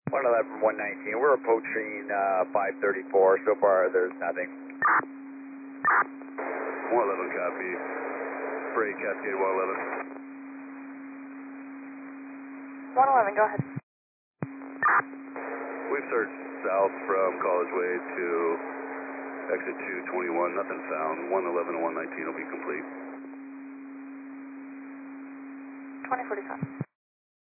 111 from 119. We're approaching 534. So far, there's nothing. 111 copy. Freight Cascade 111. 111, go ahead. We've searched south from College Way to exit 221. Nothing found. 111 and 119 will be complete. 2045.